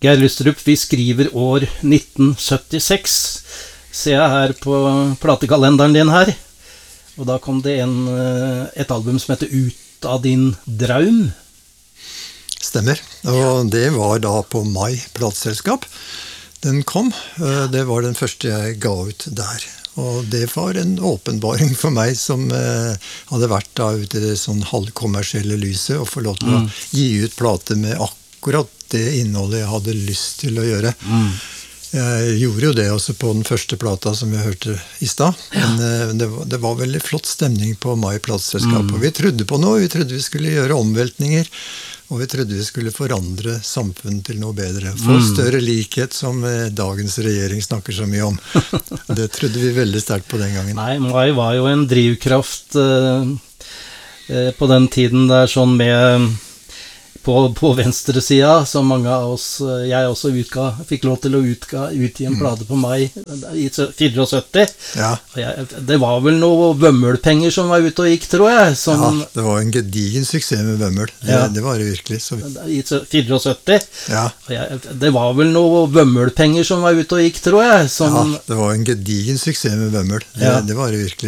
Geir Lystrup, vi skriver år 1976, ser jeg her på platekalenderen din her. Og da kom det et album som heter Ut av din draum. Stemmer, og det var da på Mai plateselskap. Den kom, det var den første jeg ga ut der. Og det var en åpenbaring for meg som hadde vært da ute i det sånn halvkommersielle lyset og få lov til å gi ut plate med akkurat det innholdet jeg hadde lyst til å gjøre. Jeg gjorde jo det også på den første plata som vi hørte i stad. Men det var veldig flott stemning på Mai plateselskap. Og vi trodde på noe, vi trodde vi skulle gjøre omveltninger, og vi trodde vi skulle forandre samfunnet til noe bedre. Få større likhet som dagens regjering snakker så mye om. Det trodde vi veldig sterkt på den gangen. Nei, Mai var jo en drivkraft på den tiden der, sånn med på venstre sida, som mange av oss, jeg også fikk lov til å utgi en plate på Mai i 74. Ja. Det var vel noe vømmelpenger som var ute og gikk, tror jeg. Ja, det var en gedigen suksess med vømmel. Det var det virkelig. I 74. Ja. Det var vel noe vømmelpenger som var ute og gikk, tror jeg. Ja, det var en gedigen suksess med vømmel. Det var det virkelig.